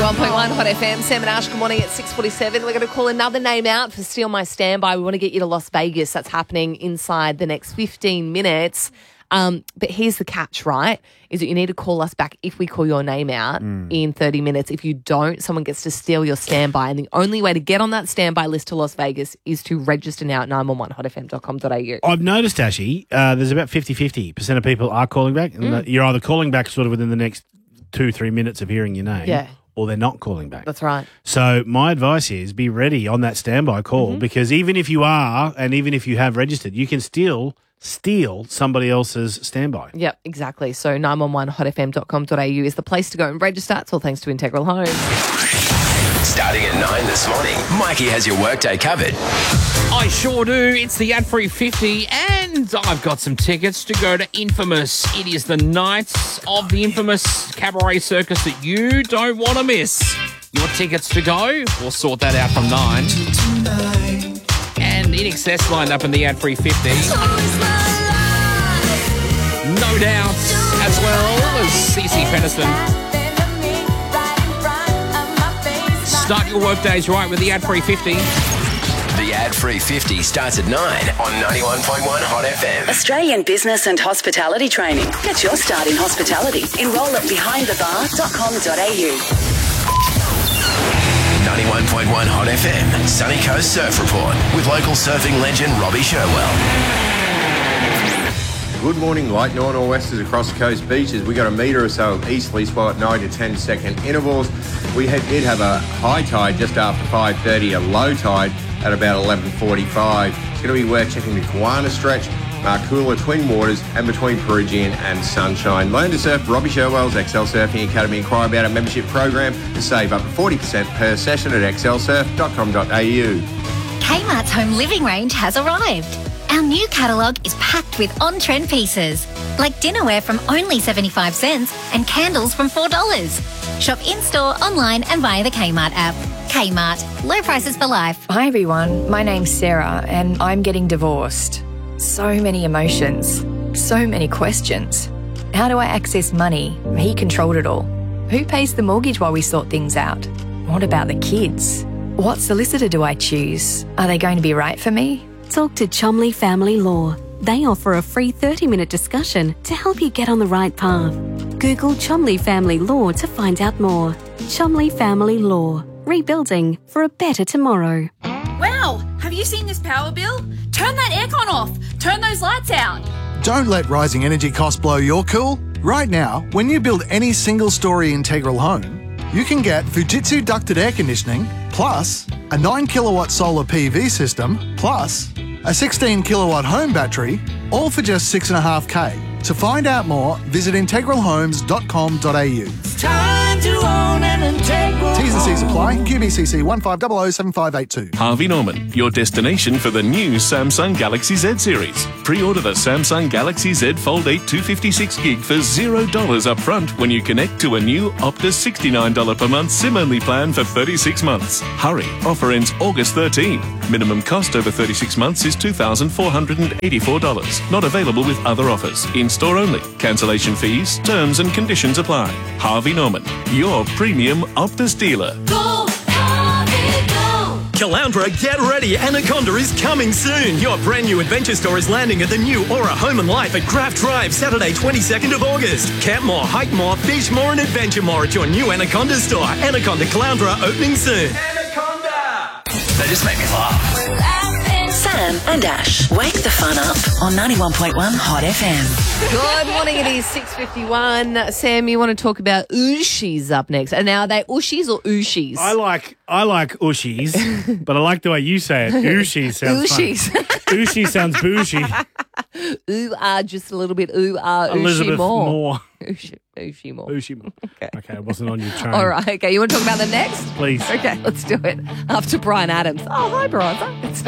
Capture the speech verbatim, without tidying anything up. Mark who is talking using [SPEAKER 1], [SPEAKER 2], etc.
[SPEAKER 1] ninety-one point one Hot F M. Sam and Ash, good morning at six forty-seven. We're going to call another name out for Steal My Standby. We want to get you to Las Vegas. That's happening inside the next fifteen minutes. Um, but here's the catch, right, is that you need to call us back if we call your name out mm. in thirty minutes. If you don't, someone gets to steal your standby. And the only way to get on that standby list to Las Vegas is to register now at nine one one hot f m dot com dot a u.
[SPEAKER 2] I've noticed, Ashy, uh, there's about fifty-fifty percent of people are calling back. And mm. you're either calling back sort of within the next two, three minutes of hearing your name.
[SPEAKER 1] Yeah.
[SPEAKER 2] Or they're not calling back.
[SPEAKER 1] That's right.
[SPEAKER 2] So my advice is be ready on that standby call
[SPEAKER 1] mm-hmm.
[SPEAKER 2] because even if you are and even if you have registered, you can still steal somebody else's standby.
[SPEAKER 1] Yep, exactly. So nine one one hot f m dot com dot a u is the place to go and register. It's all thanks to Integral Homes.
[SPEAKER 3] Starting at nine this morning, Mikey has your workday covered.
[SPEAKER 4] I sure do. It's the Ad Free fifty and I've got some tickets to go to Infamous. It is the night of the Infamous Cabaret Circus that you don't want to miss. Your tickets to go, we'll sort that out from nine. And In Excess lined up in the Ad Free fifty. No Doubt as well as C C Peniston. Start your workdays right with the Ad Free fifty.
[SPEAKER 3] The Ad Free fifty starts at nine on ninety-one point one Hot F M.
[SPEAKER 5] Australian Business and Hospitality Training. Get your start in hospitality. Enrol at behind the bar dot com dot a u.
[SPEAKER 3] ninety-one point one Hot F M, Sunny Coast Surf Report with local surfing legend Robbie Sherwell.
[SPEAKER 6] Good morning, light north or westers across the coast beaches. We got a metre or so of easterly swell at nine to ten second intervals. We had, did have a high tide just after five thirty, a low tide at about eleven forty-five. It's going to be worth checking the Kiwana Stretch, Markula Twin Waters, and between Perugian and Sunshine. Learn to surf. Robbie Sherwell's Excel Surfing Academy. Inquire about our membership program to save up to forty percent per session at excel surf dot com dot a u.
[SPEAKER 7] Kmart's home living range has arrived. Our new catalogue is packed with on-trend pieces, like dinnerware from only seventy-five cents and candles from four dollars. Shop in-store, online and via the Kmart app. Kmart, low prices for life.
[SPEAKER 8] Hi everyone, my name's Sarah and I'm getting divorced. So many emotions, so many questions. How do I access money? He controlled it all. Who pays the mortgage while we sort things out? What about the kids? What solicitor do I choose? Are they going to be right for me?
[SPEAKER 9] Talk to Chomley Family Law. They offer a free thirty minute discussion to help you get on the right path. Google Chomley Family Law to find out more. Chomley Family Law. Rebuilding for a better tomorrow.
[SPEAKER 10] Wow! Have you seen this power bill? Turn that aircon off! Turn those lights out!
[SPEAKER 11] Don't let rising energy costs blow your cool. Right now, when you build any single-storey integral home, you can get Fujitsu ducted air conditioning, plus a nine kilowatt solar P V system, plus a sixteen kilowatt home battery, all for just six point five K. To find out more, visit integral homes dot com dot a u.
[SPEAKER 12] It's time to own an Integral.
[SPEAKER 11] T's and C's apply. Q B C C one five zero zero seven five eight two.
[SPEAKER 13] Harvey Norman, your destination for the new Samsung Galaxy Z series. Pre-order the Samsung Galaxy Z Fold eight two fifty-six gig for zero dollars up front when you connect to a new Optus sixty-nine dollars per month SIM-only plan for thirty-six months. Hurry, offer ends August thirteenth. Minimum cost over thirty-six months is two thousand four hundred eighty-four dollars. Not available with other offers. In-store only. Cancellation fees, terms and conditions apply. Harvey Norman, your premium Optus dealer.
[SPEAKER 12] Go, Harvey, go!
[SPEAKER 14] Caloundra, get ready. Anaconda is coming soon. Your brand new adventure store is landing at the new Aura Home and Life at Graft Drive, Saturday, twenty-second of August. Camp more, hike more, fish more and adventure more at your new Anaconda store. Anaconda Caloundra opening soon.
[SPEAKER 3] Anaconda! They just make me laugh.
[SPEAKER 5] Sam and Ash, wake the fun up on ninety-one point one Hot F M.
[SPEAKER 1] Good morning, it is six fifty-one. Sam, you want to talk about Ooshies up next. And now, are they Ooshies or Ooshies?
[SPEAKER 2] I like I like Ooshies, but I like the way you say it. Ooshies sounds
[SPEAKER 1] Ooshies.
[SPEAKER 2] Ooshie sounds bougie.
[SPEAKER 1] Ooh, ah, just a little bit. Ooh, ah, Ooshie
[SPEAKER 2] Elizabeth
[SPEAKER 1] more.
[SPEAKER 2] Moore.
[SPEAKER 1] Ooshie, Ooshie more.
[SPEAKER 2] Ooshie more.
[SPEAKER 1] Okay.
[SPEAKER 2] Okay, I wasn't on your train.
[SPEAKER 1] All right, okay. You want to talk about them next?
[SPEAKER 2] Please.
[SPEAKER 1] Okay, let's do it. After Brian Adams. Oh, hi, Brian. It's